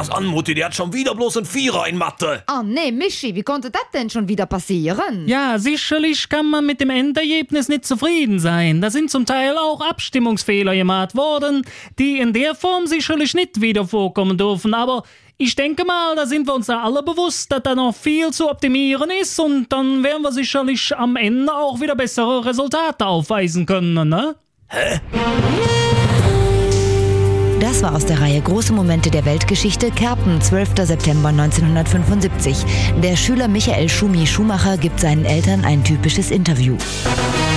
das an, Mutti, der hat schon wieder bloß ein Vierer in Mathe. Oh nee, Michi, wie konnte das denn schon wieder passieren? Ja, sicherlich kann man mit dem Endergebnis nicht zufrieden sein. Da sind zum Teil auch Abstimmungsfehler gemacht worden, die in der Form sicherlich nicht wieder vorkommen dürfen. Aber ich denke mal, da sind wir uns da alle bewusst, dass da noch viel zu optimieren ist und dann werden wir sicherlich am Ende auch wieder bessere Resultate aufweisen können, ne? Hä? Das war aus der Reihe Große Momente der Weltgeschichte, Kerpen, 12. September 1975. Der Schüler Michael Schumi Schumacher gibt seinen Eltern ein typisches Interview.